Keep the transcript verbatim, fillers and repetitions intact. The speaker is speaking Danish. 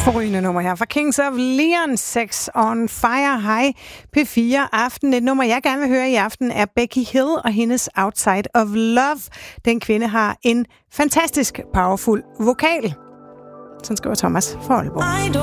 Forrygende nummer her fra Kings of Leon, Sex on Fire. Hej P fire Aften. Et nummer, jeg gerne vil høre i aften, er Becky Hill og hendes Outside of Love. Den kvinde har en fantastisk powerful vokal. Sådan skriver Thomas fra Aalborg.